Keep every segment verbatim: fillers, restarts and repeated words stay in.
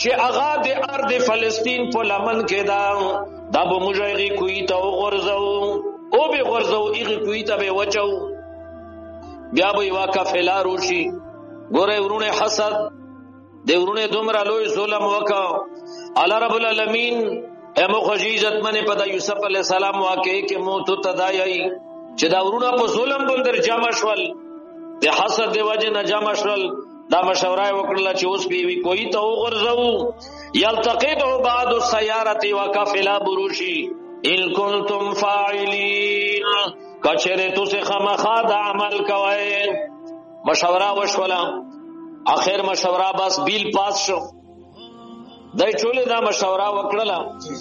چې هغه د ارض فلسطین په لمن کې دا دا به موږ هغې کوهي ته وغورځو او به غورځو هغې کوهي ته به یې وچو بیا به یوه قافله روشي. ګورئ ورونه حسد د ورونه دومره لوی ظلم وکړ. الله رب العالمین امو خوږي عزتمنې په د یوسف علیه السلام واقعې کې مو تو ته دا یایي چې دا ورونه په ظلم باندې جمع شول د حسد د وجې نه جمع شول. دا مشوره یې وکړله چې اوس به یې کوهي ته وغورځو یلتقطه بعض السیارة وقافله بروشي ان کنتم فاعلین کچره تاسو خامخا دا عمل کوئ. مشوره وشوله آخر مشوره بس بیل پاس شو. دای ټولې دا مشوره وکړله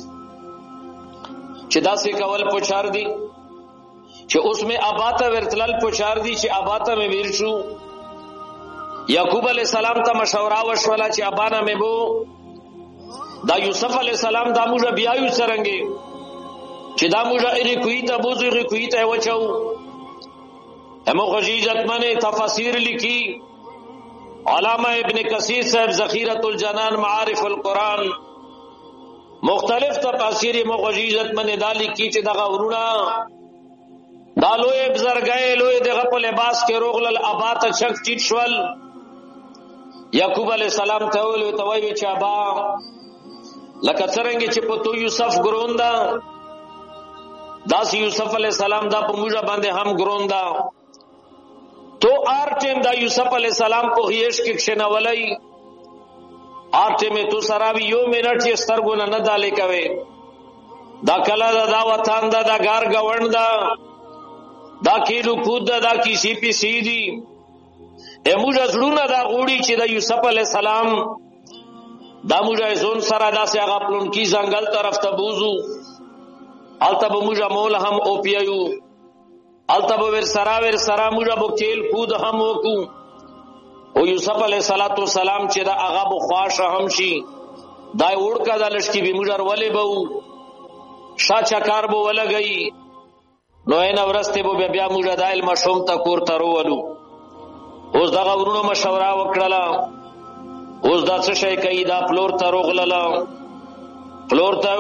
چې داسې کول پچار دي چې اوس مې اباته ورتلل پچار دي چې اباته مې ویر شو. یعقوب علیہ السلام ته مشوره وشوله چې ابانا مې بو دا یوسف علیہ السلام دا موږ بیا یو څرنګه چې دا موږ یې کوي ته بوزي یې کوي ته وچو. همو خوږي عزتمنې تفاسیر لیکي علامہ ابن کثیر صاحب ذخیرۃ الجنان معارف القرآن مختلف تفاسیر مو خوږي عزتمنې دا لیکي چې دغه ورونه دا لوی بزرګای لوی دغه په لباس کې روغلل اباته چک چیټ شول. یعقوب علیہ السلام ته ویل ته وایي چې ابا لکه څرنګه چې په تو یوسف ګروندا داس یوسف علیہ السلام دا په موږ باندې هم ګروندا تو آر ټیم دا یوسف علیہ السلام په هیش کې کښنولای آر ټیم تو سراوی یو منټ چې سترګونه نه دالې کوي دا کله دا وطن دا دا ګار گوند دا دا کیلو کود دا دا کیسی پی سی دی اموجا زړونه دا غوړي چې دا یوسف علیہ السلام دا موجا زون سره داسې هغه پلون کی ځنګل طرف ته بوزو الته به موجا مول هم او پیایو الته به ور سرا ور سرا موجا بو کیل کود هم وکو او یوسف علیہ السلام چې دا هغه بو خواشه هم شي دا وړکا د لشکې به موجا ولې بو شاچا کار بو ولګي نو اینا ورسته بو بیا موجا د علم شوم تا کور ترولو. اوس دغه ورونو مشوره وکړه اوس دا څه شي کوي دا فلور ته روغله فلور ته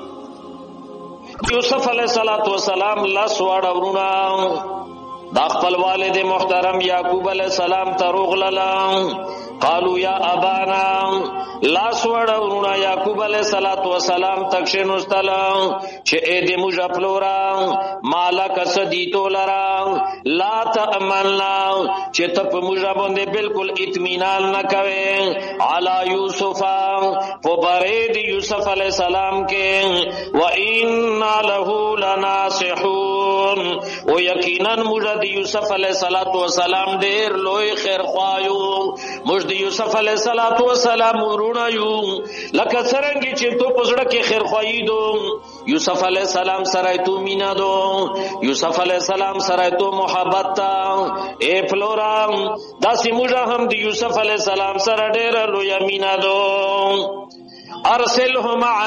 یوسف علیہ السلام لاس واړه ورونه دا خپل والد محترم یعقوب علیہ السلام ته روغله قالوا یا ابانا لاس واړه ورونه یعقوب علیہ السلام تکشنوستل چې اې دې موږ فلورا مالک سدیتو لرا لا تأمننا چې ته په موږ باندې بالکل اطمینان نه کوي علی یوسف په برید یوسف علیہ السلام کې و ان له لناصحون او یقینا موږ د یوسف علیہ السلام ډیر لوی خیر خوایو موږ د یوسف علیہ السلام ورونه یو لکه څرنګه چې تو پزړه کې خیر خوایي دو یوسف علیہ السلام سره تو مینا دو یوسف علیہ السلام سره تو محبت تا اے فلورا داسې موږ هم د یوسف علیہ السلام سره ډیر لوی مینا دو ارسلهم